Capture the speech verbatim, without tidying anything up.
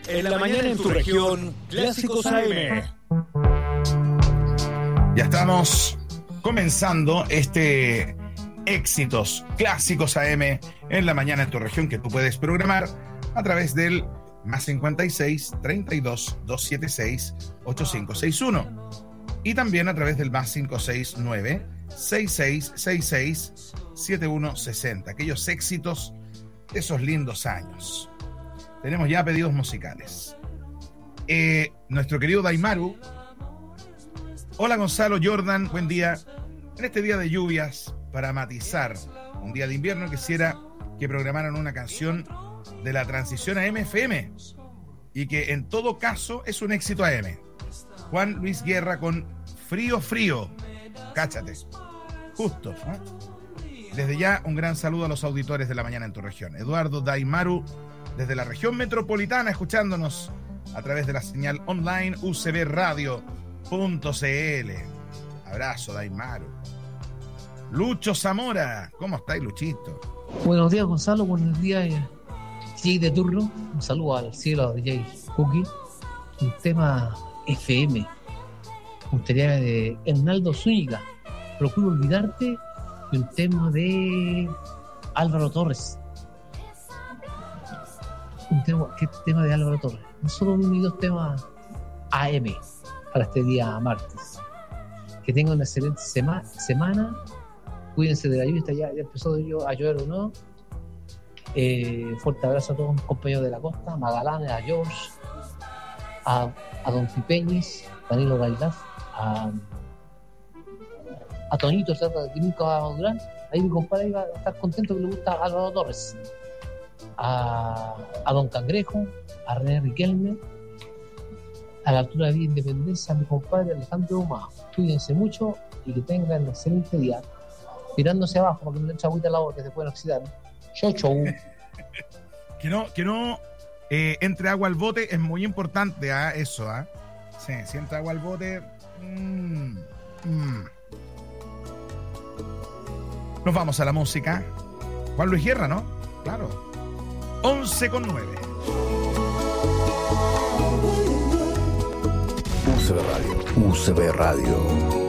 En la mañana en tu región, Clásicos A M. Ya estamos comenzando este éxitos Clásicos A M en la mañana en tu región, que tú puedes programar a través del más cincuenta y seis, treinta y dos, doscientos setenta y seis, ochenta y cinco sesenta y uno y también a través del más cinco seis nueve, sesenta y seis sesenta y seis, setenta y uno sesenta. Aquellos éxitos de esos lindos años. Tenemos ya pedidos musicales. Eh, nuestro querido Daimaru. Hola Gonzalo, Jordan, buen día. En este día de lluvias, para matizar un día de invierno, quisiera que programaran una canción de la transición a M F M y que en todo caso es un éxito A M. Juan Luis Guerra con Frío Frío. Cáchate. Justo, ¿eh? Desde ya, un gran saludo a los auditores de la mañana en tu región. Eduardo Daimaru, desde la región metropolitana, escuchándonos a través de la señal online u c b radio punto c l. Abrazo, Daimaru. Lucho Zamora, ¿cómo estáis, Luchito? Buenos días, Gonzalo, buenos días, D J de turno. Un saludo al cielo, D J Cookie. Un tema F M. Me gustaría de Hernaldo Zúñiga, Procuro Olvidarte, y un tema de Álvaro Torres. Un tema, ¿qué tema de Álvaro Torres? No solo uno ni dos temas A M para este día martes. Que tengan una excelente sema- semana. Cuídense de la lluvia, ya, ya empezó a llover o no. Eh, fuerte abrazo a todos mis compañeros de la costa, a Magallanes, a George, a, a Don Pipeñez, Danilo Gailaz, a, a Tonito, a Químico Durán. Ahí mi compadre va a estar contento que le gusta a Álvaro Torres. A, a Don Cangrejo, a René Riquelme, a la altura de Vía Independencia, a mi compadre Alejandro Humado. Cuídense mucho y que tengan un excelente día. Tirándose abajo para que no le eche agüita al agua que se pueden oxidar. Chau, chau. Que no, que no eh, entre agua al bote es muy importante, ¿eh? Eso, ¿eh? Sí, si entra agua al bote. Mmm, mmm. Nos vamos a la música. Juan Luis Guerra, ¿no? Claro. once con nueve. U C B Radio. U C B Radio.